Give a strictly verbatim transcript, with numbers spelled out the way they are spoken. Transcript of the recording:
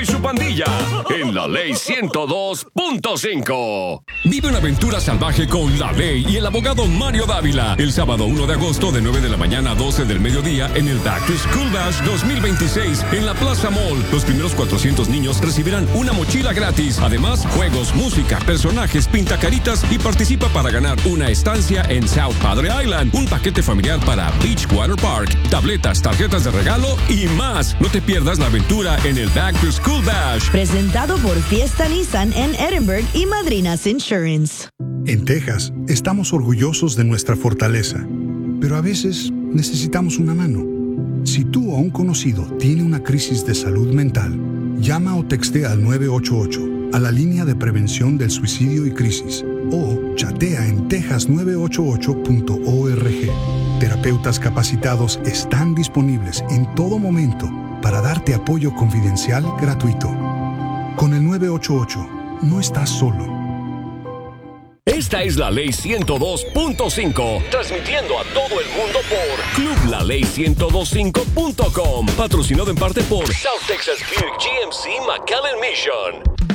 y su pandilla en La Ley ciento dos punto cinco. Vive una aventura salvaje con La Ley y el abogado Mario Dávila. El sábado uno de agosto de nueve de la mañana a doce del mediodía en el Back to School Bash dos mil veintiséis en la Plaza Mall. Los primeros cuatrocientos niños recibirán una mochila gratis. Además, juegos, música, personajes, pintacaritas y participa para ganar una estancia en South Padre Island, un paquete familiar para Beach Water Park, tabletas, tarjetas de regalo y más. No te pierdas la aventura en el Back to School Bash. Presentado por Fiesta Nissan en Edinburgh y Madrinas Insurance. En Texas, estamos orgullosos de nuestra fortaleza, pero a veces necesitamos una mano. Si tú o un conocido tiene una crisis de salud mental, llama o textea al nueve ocho ocho, a la línea de prevención del suicidio y crisis, o chatea en texas nueve ocho ocho punto org. Terapeutas capacitados están disponibles en todo momento para darte apoyo confidencial gratuito. Con el nueve ocho ocho, no estás solo. Esta es La Ley ciento dos punto cinco, transmitiendo a todo el mundo por club la ley ciento veinticinco punto com, patrocinado en parte por South Texas Buick G M C McAllen Mission.